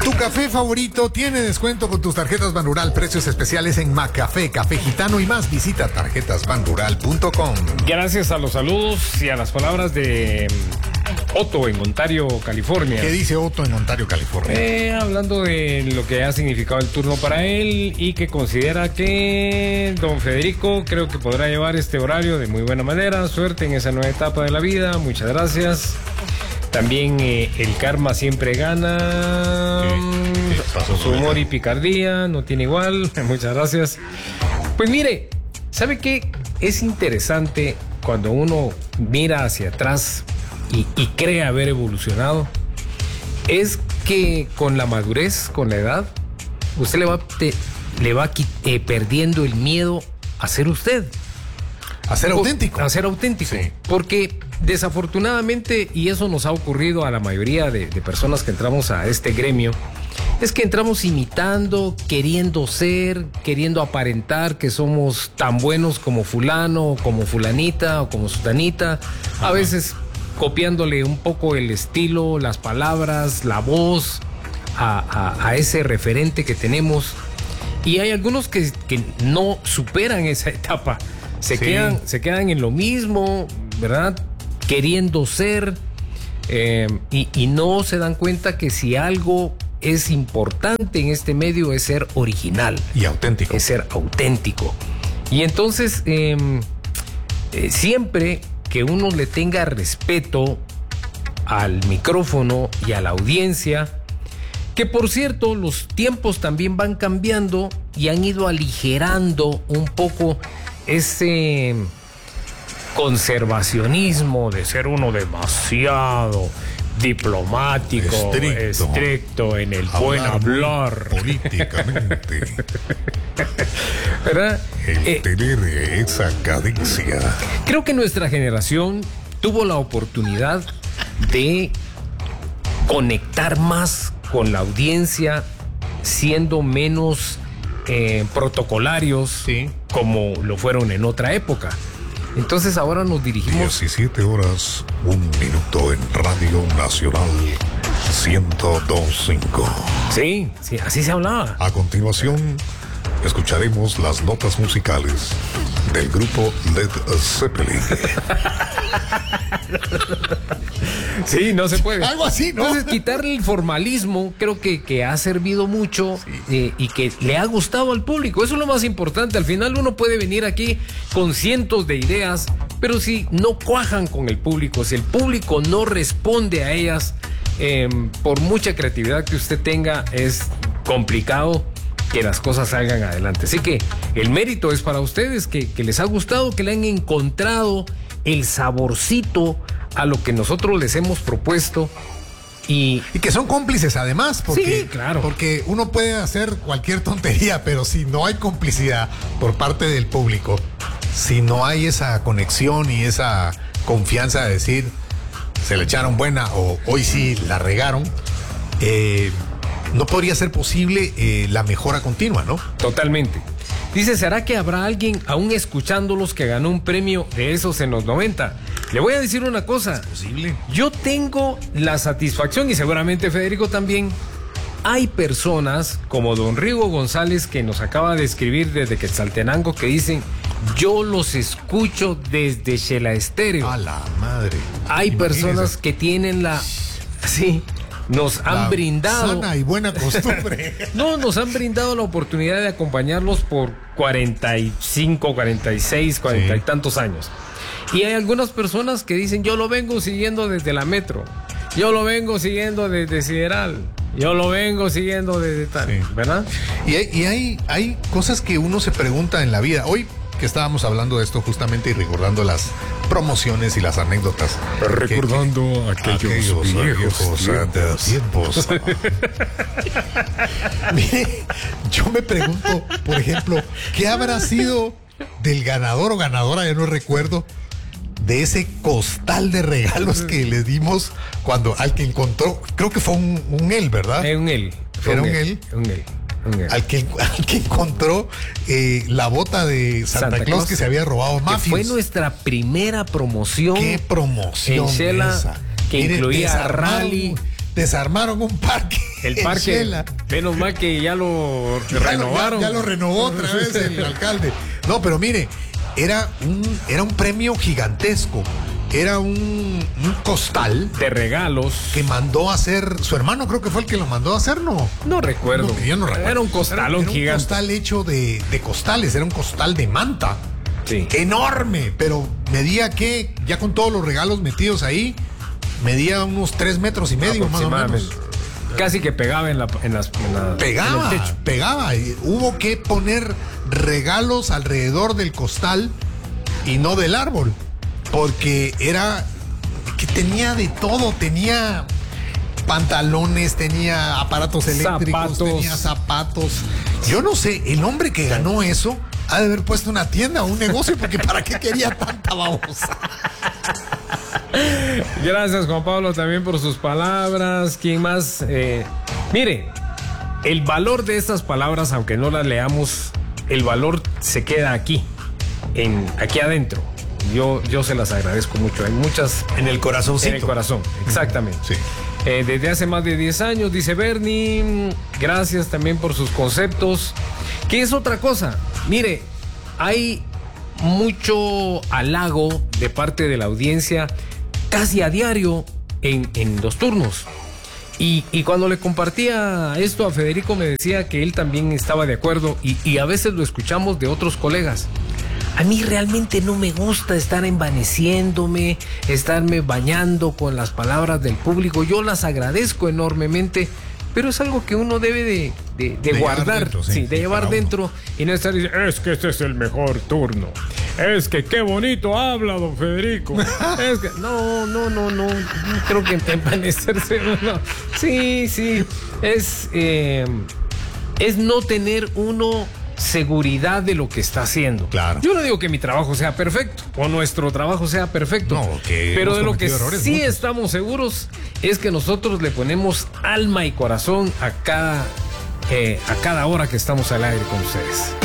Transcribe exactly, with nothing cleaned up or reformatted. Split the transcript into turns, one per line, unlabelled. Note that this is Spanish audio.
Tu café favorito tiene descuento con tus tarjetas Banrural. Precios especiales en Macafé, Café Gitano y más. Visita tarjetas banrural punto com.
Gracias a los saludos y a las palabras de Otto en Ontario, California.
¿Qué dice Otto en Ontario, California?
Eh, hablando de lo que ha significado el turno para él y que considera que don Federico creo que podrá llevar este horario de muy buena manera. Suerte en esa nueva etapa de la vida. Muchas gracias. También eh, el karma siempre gana. Sí, sí, su humor y picardía no tiene igual. Muchas gracias. Pues mire, ¿sabe qué? Es interesante cuando uno mira hacia atrás y, y cree haber evolucionado. Es que con la madurez, con la edad, usted le va, te, le va eh, perdiendo el miedo a ser usted.
A ser auténtico.
A ser auténtico. Sí. Porque desafortunadamente, y eso nos ha ocurrido a la mayoría de, de personas que entramos a este gremio, es que entramos imitando, queriendo ser, queriendo aparentar que somos tan buenos como fulano, como fulanita o como sutanita. Ajá. A veces copiándole un poco el estilo, las palabras, la voz a, a, a ese referente que tenemos. Y hay algunos que, que no superan esa etapa. Se, sí. quedan, se quedan en lo mismo, ¿verdad? Queriendo ser eh, y, y no se dan cuenta que si algo es importante en este medio es ser original.
Y auténtico.
Es ser auténtico. Y entonces, eh, eh, siempre que uno le tenga respeto al micrófono y a la audiencia, que por cierto, los tiempos también van cambiando y han ido aligerando un poco ese conservacionismo de ser uno demasiado diplomático, estricto, estricto en el hablar buen hablar.
Políticamente.
¿Verdad?
El
eh,
tener esa cadencia.
Creo que nuestra generación tuvo la oportunidad de conectar más con la audiencia, siendo menos eh, protocolarios, sí, como lo fueron en otra época. Entonces ahora nos dirigimos...
diecisiete horas, un minuto en Radio Nacional ciento dos punto cinco.
Sí, sí, así se hablaba.
A continuación, escucharemos las notas musicales del grupo Led Zeppelin.
Sí, no se puede.
Algo así, ¿no?
Entonces, quitarle el formalismo creo que, que ha servido mucho, sí, eh, y que le ha gustado al público. Eso es lo más importante. Al final uno puede venir aquí con cientos de ideas, pero si no cuajan con el público, si el público no responde a ellas, eh, por mucha creatividad que usted tenga, es complicado que las cosas salgan adelante. Así que el mérito es para ustedes, que, que les ha gustado, que le han encontrado el saborcito a lo que nosotros les hemos propuesto. Y,
y que son cómplices además, porque,
sí, claro,
porque uno puede hacer cualquier tontería, pero si no hay complicidad por parte del público, si no hay esa conexión y esa confianza de decir se le echaron buena o hoy sí la regaron, eh, no podría ser posible eh, la mejora continua, ¿no?
Totalmente. Dice, ¿será que habrá alguien aún escuchándolos que ganó un premio de esos en los noventa? Le voy a decir una cosa.
¿Es posible?
Yo tengo la satisfacción, y seguramente Federico también, hay personas como don Rigo González, que nos acaba de escribir desde Quetzaltenango, que dicen, yo los escucho desde Shela Estéreo.
A la madre.
Hay
Imagínese.
personas que tienen la... Sí, nos han
la
brindado...
sana y buena costumbre.
No, nos han brindado la oportunidad de acompañarlos por cuarenta y cinco, cuarenta y seis, cuarenta sí. y tantos años. Y hay algunas personas que dicen, yo lo vengo siguiendo desde la Metro, yo lo vengo siguiendo desde Sideral, yo lo vengo siguiendo desde tal, sí. ¿verdad?
Y, hay, y hay, hay cosas que uno se pregunta en la vida. Hoy que estábamos hablando de esto justamente y recordando las promociones y las anécdotas.
Recordando que, que, aquellos, aquellos viejos, viejos tiempos. tiempos.
Mire, yo me pregunto, por ejemplo, ¿qué habrá sido del ganador o ganadora? Ya no recuerdo. De ese costal de regalos que le dimos cuando al que encontró, creo que fue un, un él, ¿verdad?
Era un él.
Era un él.
Un él.
Al que, al que encontró eh, la bota de Santa, Santa Claus, Claus que se había robado Mafios.
Que fue nuestra primera promoción.
¿Qué promoción
en Shela,
esa?
que
Mire,
incluía rally,
desarmaron un parque.
El parque, menos mal que ya lo
ya
renovaron.
Lo, ya, ya lo renovó otra vez el alcalde. No, pero mire, era un, era un premio gigantesco. Era un, un costal
de regalos
que mandó a hacer su hermano, creo que fue el que lo mandó a hacer, ¿no?
No recuerdo.
No, yo no recuerdo.
Era un costalón
era, era
gigante.
Un costal hecho de, de costales, era un costal de manta.
Sí.
Enorme, pero medía que, ya con todos los regalos metidos ahí, medía unos tres metros y medio más o menos.
Casi que pegaba en la, en las, en la
pegaba,
en el techo.
pegaba. Y hubo que poner regalos alrededor del costal y no del árbol, porque era que tenía de todo, tenía pantalones, tenía aparatos eléctricos,
zapatos.
tenía zapatos. Yo no sé, el hombre que ganó eso ha de haber puesto una tienda o un negocio, porque ¿para qué quería tanta babosa?
Gracias, Juan Pablo, también por sus palabras. ¿Quién más? Eh, mire, el valor de estas palabras, aunque no las leamos, el valor se queda aquí, en, aquí adentro. Yo, yo se las agradezco mucho. Hay muchas.
En el corazoncito.
En el corazón, exactamente.
Sí.
Eh, desde hace más de diez años, dice Bernie. Gracias también por sus conceptos. ¿Qué es otra cosa? Mire, hay mucho halago de parte de la audiencia casi a diario en, en los turnos. Y, y cuando le compartía esto a Federico, me decía que él también estaba de acuerdo, y, y a veces lo escuchamos de otros colegas. A mí realmente no me gusta estar envaneciéndome, estarme bañando con las palabras del público. Yo las agradezco enormemente, pero es algo que uno debe de, de, de, de guardar, dentro, sí, sí, de llevar dentro y no estar diciendo, es que este es el mejor turno. Es que qué bonito habla don Federico. Es que no, no, no, no. Creo que envanecerse, no. Sí, sí. Es, eh, es no tener uno seguridad de lo que está haciendo.
Claro.
Yo no digo que mi trabajo sea perfecto o nuestro trabajo sea perfecto.
No, que
pero de lo que
errores,
sí
muchos.
estamos seguros es que nosotros le ponemos alma y corazón a cada, eh, a cada hora que estamos al aire con ustedes.